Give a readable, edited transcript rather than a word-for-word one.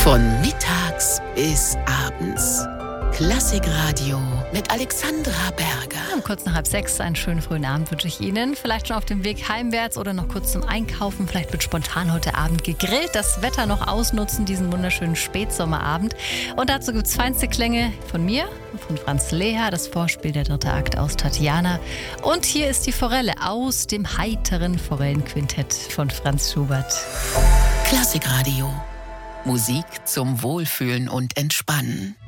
Von mittags bis abends. Klassikradio mit Alexandra Berger. Um kurz nach 5:30 einen schönen frühen Abend wünsche ich Ihnen. Vielleicht schon auf dem Weg heimwärts oder noch kurz zum Einkaufen. Vielleicht wird spontan heute Abend gegrillt. Das Wetter noch ausnutzen, diesen wunderschönen Spätsommerabend. Und dazu gibt es feinste Klänge von mir, von Franz Leher, das Vorspiel, der 3. Akt aus Tatjana. Und hier ist die Forelle aus dem heiteren Forellenquintett von Franz Schubert. Klassikradio. Musik zum Wohlfühlen und Entspannen.